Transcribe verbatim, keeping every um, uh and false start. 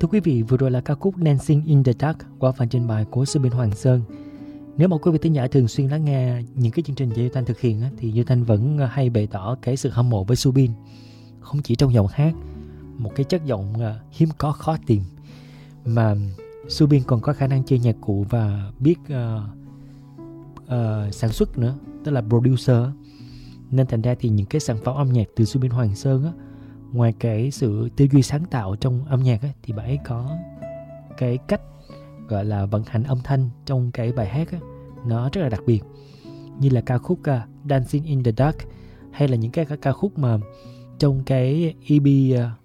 Thưa quý vị, vừa rồi là ca khúc Dancing in the Dark qua phần trình bày của Subin Hoàng Sơn. Nếu mà quý vị thính giả thường xuyên lắng nghe những cái chương trình do Duy Thanh thực hiện á, thì Duy Thanh vẫn hay bày tỏ cái sự hâm mộ với Subin. Không chỉ trong giọng hát, một cái chất giọng hiếm có khó tìm, mà Subin còn có khả năng chơi nhạc cụ và biết uh, uh, sản xuất nữa, tức là producer. Nên thành ra thì những cái sản phẩm âm nhạc từ Subin Hoàng Sơn á, ngoài cái sự tư duy sáng tạo trong âm nhạc á, thì bạn ấy có cái cách gọi là vận hành âm thanh trong cái bài hát á, nó rất là đặc biệt. Như là ca khúc uh, Dancing in the Dark, hay là những cái ca khúc mà trong cái e pê uh,